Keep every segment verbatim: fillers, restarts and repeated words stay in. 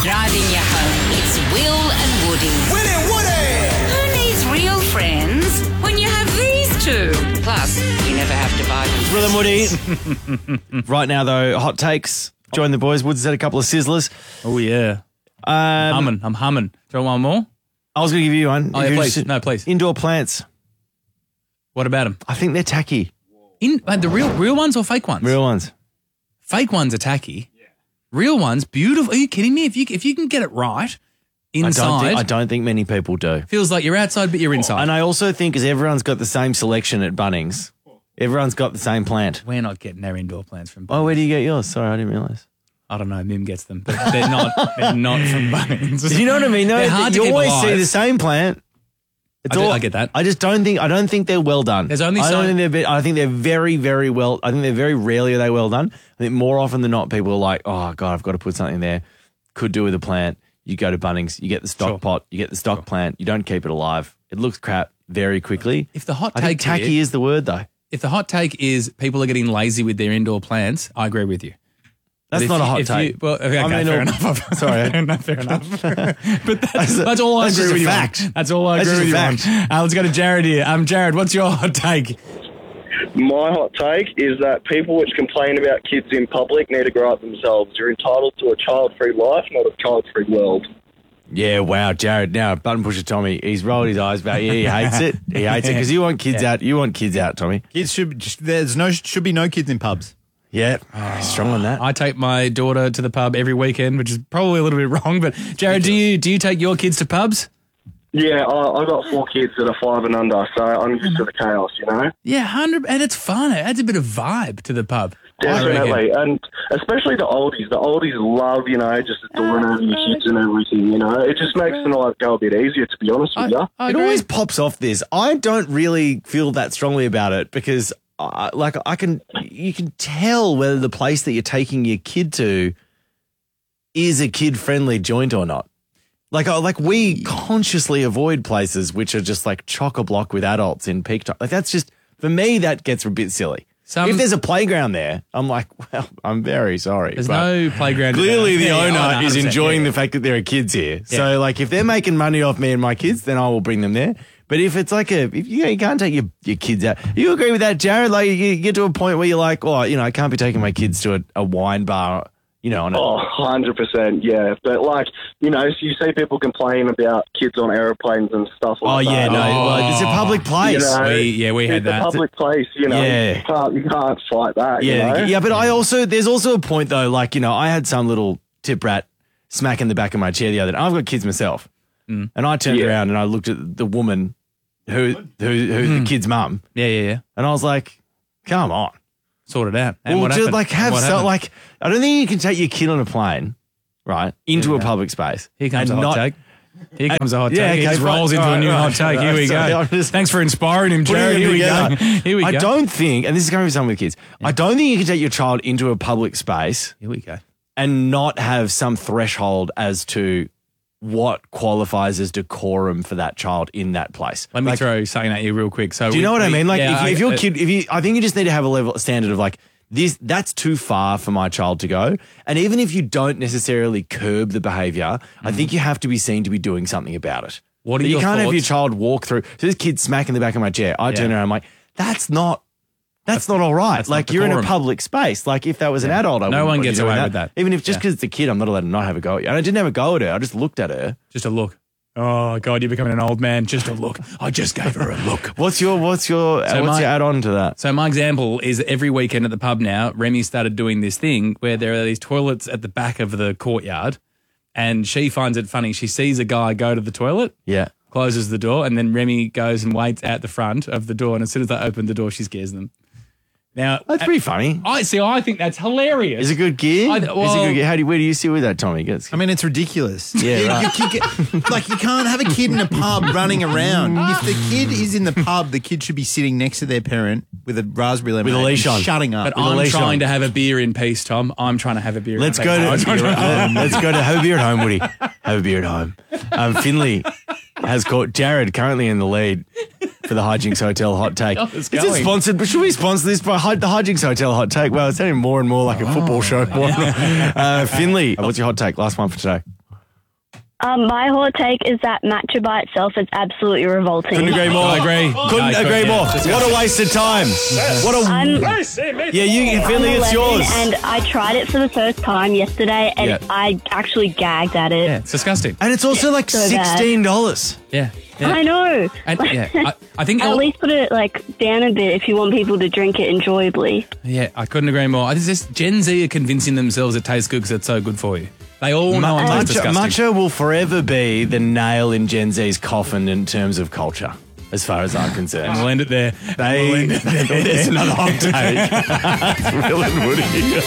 Driving you home, it's Will and Woody. Will and Woody! Who needs real friends when you have these two? Plus, you never have to buy them. Will and Woody. Right now, though, hot takes. Join the boys. Woods has had a couple of sizzlers. Oh, yeah. Um, I'm humming. I'm humming. Do you want one more? I was going to give you one. Oh, If yeah, you're please. interested- No, please. Indoor plants. What about them? I think they're tacky. In uh, the real real ones or fake ones? Real ones. Fake ones are tacky. Yeah. Real ones, beautiful. Are you kidding me? If you if you can get it right inside, I don't, think, I don't think many people do. feels like you're outside, but you're inside. And I also think because everyone's got the same selection at Bunnings, everyone's got the same plant. We're not getting our indoor plants from. Bunnings. Oh, where do you get yours? Sorry, I didn't realise. I don't know. Mim gets them, but they're not. They're not from Bunnings. Do you know what I mean? No, They're hard to you keep always alive. see the same plant. It's I do- all, I get that. I just don't think I don't think they're well done. There's only I don't so- think they're. ve- I think they're very, very well. I think they're very rarely are they well done. I think more often than not, people are like, "Oh God, I've got to put something there." Could do with a plant. You go to Bunnings, you get the stock Sure. pot, you get the stock plant. You don't keep it alive. It looks crap very quickly. If the hot I think take tacky here- is the word though. If the hot take is people are getting lazy with their indoor plants, I agree with you. That's But if not a you- hot if take. You, well, okay, I mean, fair or- enough. Sorry. fair enough. Fair enough. but that's, That's a- that's all I that's agree just a with you fact. on. That's all I That's agree with just you a on. Uh, let's go to Jared here. Um, Jared, what's your hot take? My hot take is that people which complain about kids in public need to grow up themselves. You're entitled to a child-free life, not a child-free world. Yeah, wow, Jared. Now, button pusher Tommy, he's rolled his eyes back. Yeah, he hates it. He hates it because you want kids out. You want kids out, Tommy. Kids should there's no should be no kids in pubs. Yeah, he's strong on that. I take my daughter to the pub every weekend, which is probably a little bit wrong. But Jared, do you do you take your kids to pubs? Yeah, I, I've got four kids that are five and under, so I'm used to the chaos, you know? Yeah, hundred, and it's fun. It adds a bit of vibe to the pub. I reckon. Definitely, and especially the oldies. The oldies love, you know, just adoring over your kids and everything, you know? It just makes the night go a bit easier, to be honest with you. I It agree. always pops off this. I don't really feel that strongly about it because, uh, like, I can, you can tell whether the place that you're taking your kid to is a kid-friendly joint or not. Like, uh, like we consciously avoid places which are just like chock-a-block with adults in peak time. Like, that's just, for me, that gets a bit silly. Some- if there's a playground there, I'm like, well, I'm very sorry. There's but no playground. Clearly, the Yeah, yeah, owner oh, no, is one hundred percent. enjoying Yeah, the fact that there are kids here. Yeah. So, like, if they're making money off me and my kids, then I will bring them there. But if it's like a, if you, you can't take your, your kids out. You agree with that, Jared? Like, you get to a point where you're like, oh, you know, I can't be taking my kids to a, a wine bar, you know, on a, Oh, one hundred percent, yeah. But, like, you know, so you see people complain about kids on airplanes and stuff oh, like that. yeah, no, well, it's a public place. You know, We- yeah, we had it's that. a public place, you know. Yeah. You can't, you can't fight that, Yeah, you know? yeah, but I also there's also a point though, like, you know, I had some little tip rat smack in the back of my chair the other day. I've got kids myself, and I turned Yeah. around and I looked at the woman who who who's the kid's mum, Yeah, yeah, yeah. and I was like, "Come on, Sort it out. And well, what just happened? like have What so happened? like I don't think you can take your kid on a plane, right, into a public space. Here comes a and hot not- take. Here comes a hot take. Yeah, he okay, just fine. rolls into All a new right, hot right, take. Here we sorry, go. I'm just- Thanks for inspiring him, Putting Jared. it Here we together. go. Here we I go. don't think, and this is going to be something with kids. I don't think you can take your child into a public space Here we go. and not have some threshold as to what qualifies as decorum for that child in that place. Let me Like, throw something at you real quick. So do you we- know what I we- mean? Like, yeah, if, if I- your uh, kid, if you, I think you just need to have a level standard of like this. That's too far for my child to go. And even if you don't necessarily curb the behaviour, I think you have to be seen to be doing something about it. What are you your can't have your thoughts? child walk through. So this kid smacking the back of my chair. I turn Yeah. around. I'm like, that's not. That's not all right. that's not Like, you're in a decorum. public space. Like, if that was an adult, I No wouldn't one want you gets doing away with that. Even if just Yeah. because it's a kid, I'm not allowed to not have a go at you. And I didn't have a go at her. I just looked at her. just a look. Oh God, you're becoming an old man. Just a look. I just gave her a look. What's your What's your So What's my- your add on to that? So my example is every weekend at the pub now, Remy started doing this thing where there are these toilets at the back of the courtyard, and she finds it funny. She sees a guy go to the toilet, Yeah. closes the door, and then Remy goes and waits out the front of the door. And as soon as they open the door, she scares them. Now, That's pretty funny. I see. I think that's hilarious. Is it good gear? I- Is it well- good gear? How do you, where do you sit with that, Tommy? Gets- I mean, it's ridiculous. Yeah, You- right. you kick it- like, you can't have a kid in a pub running around. If the kid is in the pub, the kid should be sitting next to their parent with a raspberry lemonade With a leash and on. shutting up. But with a I'm leash trying on. to have a beer in peace, Tom. I'm trying to have a beer. Let's in go peace. to Let's go to have a beer at home, Woody. Have a beer at home. Um, Finley has caught Jared currently in the lead for the Hijinks Hotel Hot Take. Oh, it's Is it going. sponsored? But should we sponsor this by Hi- the Hijinks Hotel Hot Take? Well, it's sounding more and more like a football show. uh, Finley, what's your hot take? Last one for today. Um, my hot take is that matcha by itself is absolutely revolting. Couldn't agree more. I agree. Couldn't No, I agree couldn't, more. yeah. What a waste of time. What a I'm, yeah. You Finley, I'm it's eleven yours. and I tried it for the first time yesterday, and Yeah. I actually gagged at it. Yeah, it's disgusting. And it's also like So bad. sixteen dollars. Yeah. yeah. I know. And yeah, I, I think At it'll- least put it like down a bit if you want people to drink it enjoyably. Yeah, I couldn't agree more. I think this Gen Z are convincing themselves it tastes good because it's so good for you. They all know it tastes Matcha, disgusting. matcha will forever be the nail in Gen Z's coffin in terms of culture, as far as I'm concerned. We'll end it there. They, We'll end it there. it's another hot take. It's Will and Woody.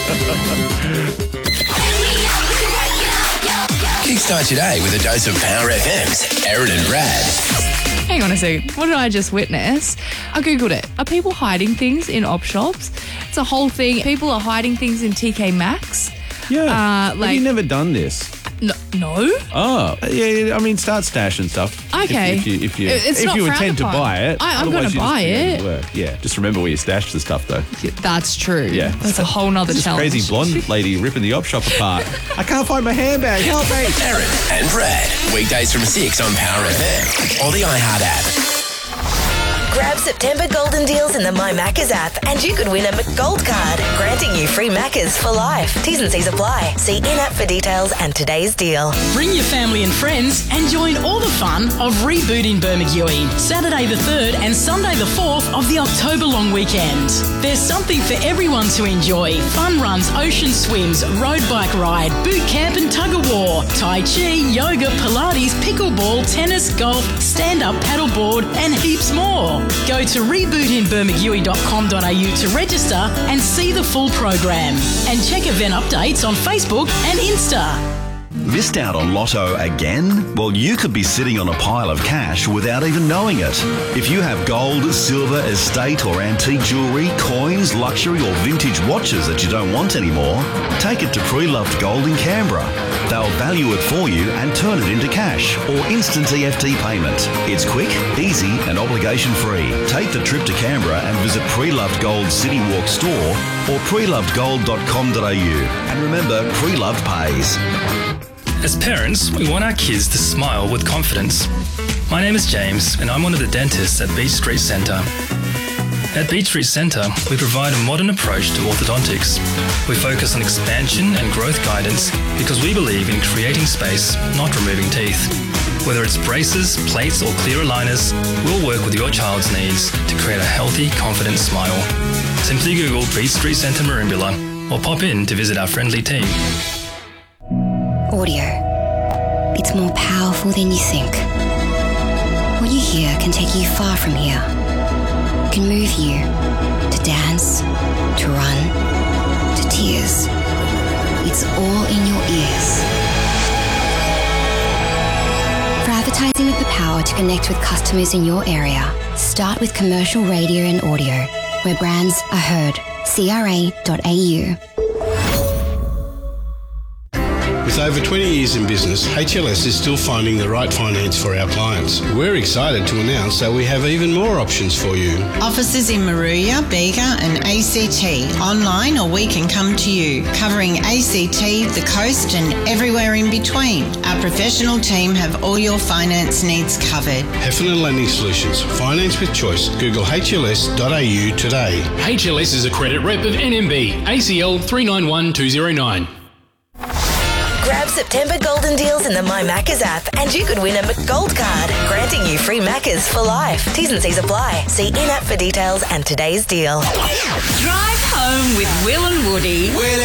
Kickstart your day with a dose of Power F M's Aaron and Brad. Hang on a second. What did I just witness? I googled it. Are people hiding things in op shops? It's a whole thing. People are hiding things in T K Maxx. Yeah. Uh, Have like- you never done this? No. no? Oh, yeah. I mean, start stashing stuff. Okay. If, if you if you, It's if not you frowned intend to upon. buy it, I- I'm otherwise gonna you buy just, it. Yeah, work. Yeah. Just remember where you stashed the stuff, though. That's true. Yeah. That's a whole nother This challenge. crazy blonde lady ripping the op shop apart. I can't find my handbag. Help me. Aaron and Brad. Weekdays from six on Power F M or the iHeart app. Grab September golden deals in the My Maccas app and you could win a McGold card, granting you free Maccas for life. T's and C's apply. See in-app for details and today's deal. Bring your family and friends and join all the fun of Reboot in Bermagui, Saturday the third and Sunday the fourth of the October long weekend. There's something for everyone to enjoy. Fun runs, ocean swims, road bike ride, boot camp and tug-of-war, Tai Chi, yoga, Pilates, pickleball, tennis, golf, stand-up paddleboard and heaps more. Go to reboot in bermagui dot com dot a u to register and see the full program. And check event updates on Facebook and Insta. Missed out on Lotto again? Well, you could be sitting on a pile of cash without even knowing it. If you have gold, silver, estate or antique jewellery, coins, luxury or vintage watches that you don't want anymore, take it to Pre-Loved Gold in Canberra. They'll value it for you and turn it into cash or instant E F T payment. It's quick, easy and obligation free. Take the trip to Canberra and visit Pre-Loved Gold City Walk store or pre loved gold dot com dot a u. And remember, Pre-Loved pays. As parents, we want our kids to smile with confidence. My name is James and I'm one of the dentists at Beach Street Centre. At Beach Street Centre, we provide a modern approach to orthodontics. We focus on expansion and growth guidance because we believe in creating space, not removing teeth. Whether it's braces, plates or clear aligners, we'll work with your child's needs to create a healthy, confident smile. Simply Google Beach Street Centre Merimbula or pop in to visit our friendly team. Audio. It's more powerful than you think. What you hear can take you far from here. It can move you to dance, to run, to tears. It's all in your ears. For advertising with the power to connect with customers in your area, start with commercial radio and audio, where brands are heard. C R A dot A U. With over twenty years in business, H L S is still finding the right finance for our clients. We're excited to announce that we have even more options for you. Offices in Maruya, Bega and A C T. Online or we can come to you. Covering A C T, the coast and everywhere in between. Our professional team have all your finance needs covered. Heffernan Lending Solutions. Finance with choice. Google H L S dot A U today. H L S is a credit rep of N M B, A C L three nine one two zero nine. Grab September golden deals in the My Maccas app and you could win a McGold card, granting you free Maccas for life. T's and C's apply. See in-app for details and today's deal. Drive home with Will and Woody. Will